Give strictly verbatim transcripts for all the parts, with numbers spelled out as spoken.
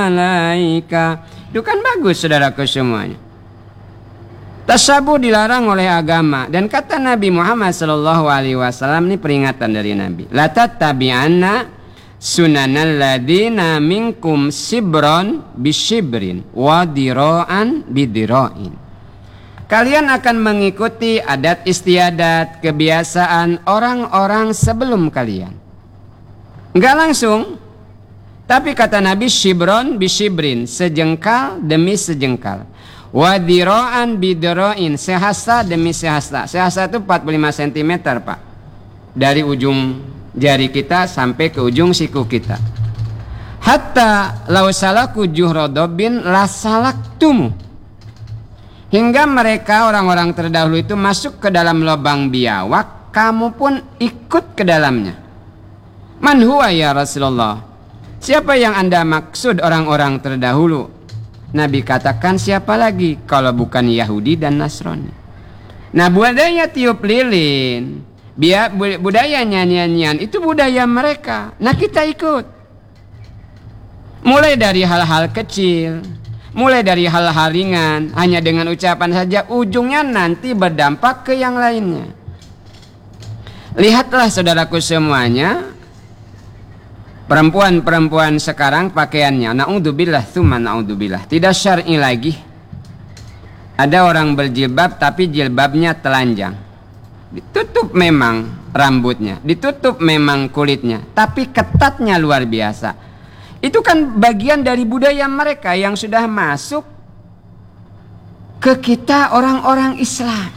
malaika. Itu kan bagus saudaraku semuanya. Tasabuh dilarang oleh agama, dan kata Nabi Muhammad sallallahu alaihi wasallam, ini peringatan dari Nabi. La tattabi'anna sunanal ladina minkum sibron bisibrin wa dira'an bidira'in. Kalian akan mengikuti adat istiadat, kebiasaan orang-orang sebelum kalian. Enggak langsung, tapi kata Nabi, shibron bisibrin, sejengkal demi sejengkal. Wadiraan bidiroin, sehasta demi sehasta. Sehasta itu empat puluh lima sentimeter, Pak. Dari ujung jari kita sampai ke ujung siku kita. Hatta lau salaku juhrodobin lasalaktumu. Hingga mereka orang-orang terdahulu itu masuk ke dalam lubang biawak, kamu pun ikut ke dalamnya. Man huwa ya Rasulullah? Siapa yang Anda maksud orang-orang terdahulu? Nabi katakan, siapa lagi kalau bukan Yahudi dan Nasrani. Nah, budaya tiup lilin, budaya nyanyian-nyanyian, itu budaya mereka. Nah, kita ikut. Mulai dari hal-hal kecil, mulai dari hal-hal ringan, hanya dengan ucapan saja, ujungnya nanti berdampak ke yang lainnya. Lihatlah saudaraku semuanya, perempuan-perempuan sekarang pakaiannya, na'udzubillah tsumma na'udzubillah, tidak syar'i lagi. Ada orang berjilbab tapi jilbabnya telanjang. Ditutup memang rambutnya, ditutup memang kulitnya, tapi ketatnya luar biasa. Itu kan bagian dari budaya mereka yang sudah masuk ke kita orang-orang Islam.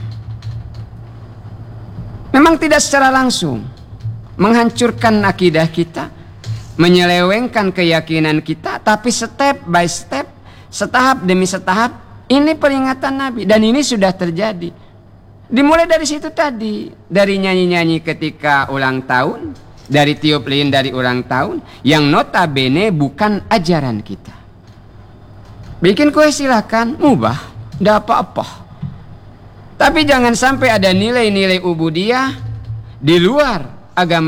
Memang tidak secara langsung menghancurkan akidah kita, menyelewengkan keyakinan kita, tapi step by step, setahap demi setahap, ini peringatan Nabi, dan ini sudah terjadi. Dimulai dari situ tadi, dari nyanyi-nyanyi ketika ulang tahun, dari tiup lilin dari ulang tahun, yang notabene bukan ajaran kita. Bikin kue silakan, mubah, tidak apa-apa. Tapi jangan sampai ada nilai-nilai ubudiyah di luar agama